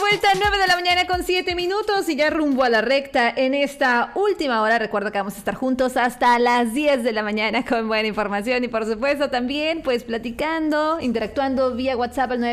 vuelta, 9 de la mañana con 7 minutos y ya rumbo a la recta en esta última hora. Recuerda que vamos a estar juntos hasta las 10 de la mañana con buena información y por supuesto también pues platicando, interactuando vía WhatsApp al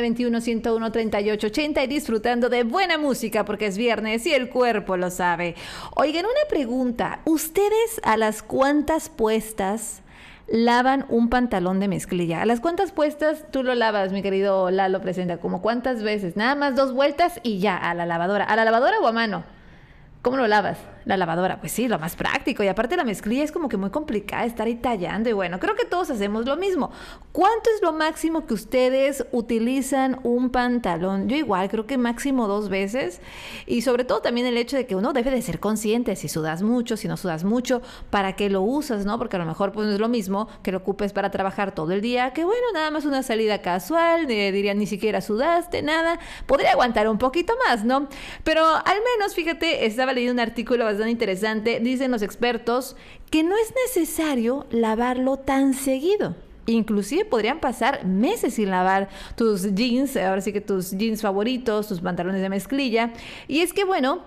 921-101-3880 y disfrutando de buena música porque es viernes y el cuerpo lo sabe. Oigan, una pregunta, ¿ustedes a las cuántas puestas lavan un pantalón de mezclilla? ¿A las cuántas puestas tú lo lavas, mi querido Lalo Presenta? ¿Como cuántas veces? Nada más 2 vueltas y ya, a la lavadora. ¿A la lavadora o a mano? ¿Cómo lo lavas? La lavadora, pues sí, lo más práctico. Y aparte la mezclilla es como que muy complicada estar ahí tallando. Y bueno, creo que todos hacemos lo mismo. ¿Cuánto es lo máximo que ustedes utilizan un pantalón? Yo igual, creo que máximo 2 veces. Y sobre todo también el hecho de que uno debe de ser consciente si sudas mucho, si no sudas mucho, para qué lo usas, ¿no? Porque a lo mejor pues no es lo mismo que lo ocupes para trabajar todo el día, que bueno, nada más una salida casual, dirían ni siquiera sudaste, nada. Podría aguantar un poquito más, ¿no? Pero al menos, fíjate, estaba leyendo un artículo bastante interesante. Dicen los expertos que no es necesario lavarlo tan seguido. Inclusive podrían pasar meses sin lavar tus jeans, ahora sí que tus jeans favoritos, tus pantalones de mezclilla. Y es que bueno,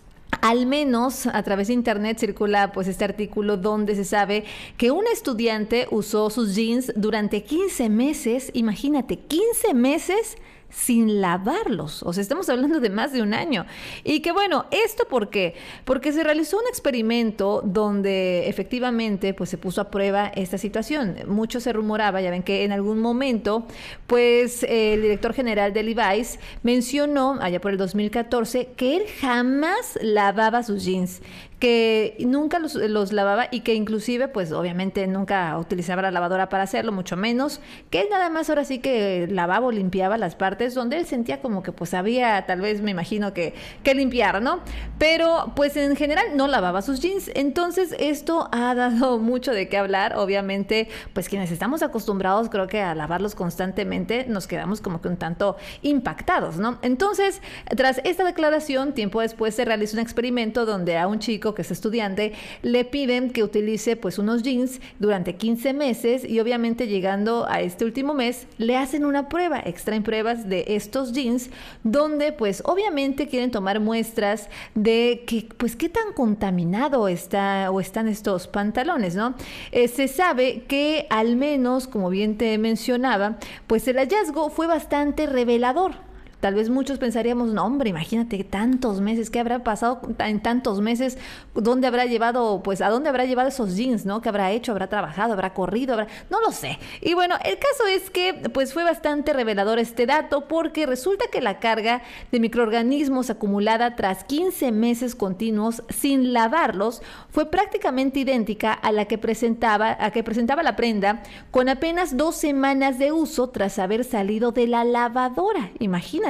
al menos a través de internet circula pues este artículo donde se sabe que un estudiante usó sus jeans durante 15 meses, imagínate, 15 meses sin lavarlos, o sea, estamos hablando de más de un año. Y que bueno, ¿esto por qué? Porque se realizó un experimento donde efectivamente pues se puso a prueba esta situación. Mucho se rumoraba, ya ven que en algún momento pues el director general de Levi's mencionó allá por el 2014 que él jamás lavaba sus jeans, que nunca los lavaba y que inclusive pues obviamente nunca utilizaba la lavadora para hacerlo, mucho menos, que él nada más ahora sí que lavaba o limpiaba las partes donde él sentía como que pues había tal vez me imagino que limpiar, ¿no? Pero pues en general no lavaba sus jeans. Entonces esto ha dado mucho de qué hablar. Obviamente pues quienes estamos acostumbrados creo que a lavarlos constantemente nos quedamos como que un tanto impactados, ¿no? Entonces tras esta declaración tiempo después se realizó un experimento donde a un chico que es estudiante le piden que utilice pues unos jeans durante 15 meses y obviamente llegando a este último mes le hacen una prueba, extraen pruebas de estos jeans donde pues obviamente quieren tomar muestras de que pues qué tan contaminado están estos pantalones, ¿no? Se sabe que al menos, como bien te mencionaba, pues el hallazgo fue bastante revelador. Tal vez muchos pensaríamos, no hombre, imagínate tantos meses, ¿qué habrá pasado en tantos meses? ¿Dónde habrá llevado, pues a dónde habrá llevado esos jeans, ¿no? ¿Qué habrá hecho? ¿Habrá trabajado? ¿Habrá corrido? No lo sé. Y bueno, el caso es que pues fue bastante revelador este dato porque resulta que la carga de microorganismos acumulada tras 15 meses continuos sin lavarlos fue prácticamente idéntica a la que presentaba la prenda con apenas 2 semanas de uso tras haber salido de la lavadora. Imagínate.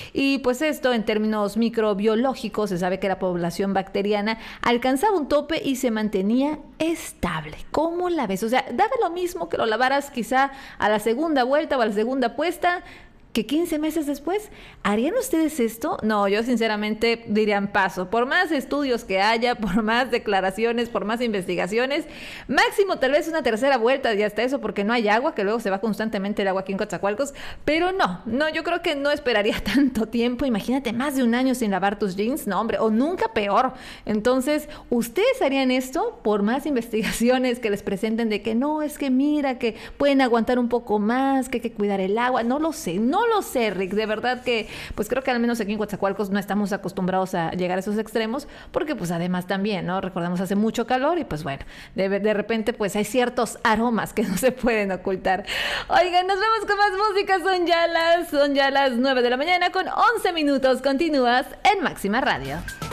Y pues esto en términos microbiológicos se sabe que la población bacteriana alcanzaba un tope y se mantenía estable. ¿Cómo la ves? O sea, daba lo mismo que lo lavaras quizá a la segunda vuelta o a la segunda puesta que 15 meses después. ¿Harían ustedes esto? No, yo sinceramente dirían paso. Por más estudios que haya, por más declaraciones, por más investigaciones, máximo tal vez una tercera vuelta y hasta eso porque no hay agua, que luego se va constantemente el agua aquí en Coatzacoalcos, pero no, yo creo que no esperaría tanto tiempo. Imagínate más de un año sin lavar tus jeans, no hombre, o nunca peor. Entonces, ¿ustedes harían esto por más investigaciones que les presenten de que no, es que mira, que pueden aguantar un poco más, que hay que cuidar el agua? No lo sé, Rick, de verdad que pues creo que al menos aquí en Coatzacoalcos no estamos acostumbrados a llegar a esos extremos porque pues además también, ¿no? Recordemos hace mucho calor y pues bueno, de repente pues hay ciertos aromas que no se pueden ocultar. Oigan, nos vemos con más música, son ya las 9 de la mañana con 11 minutos, continúas en Máxima Radio.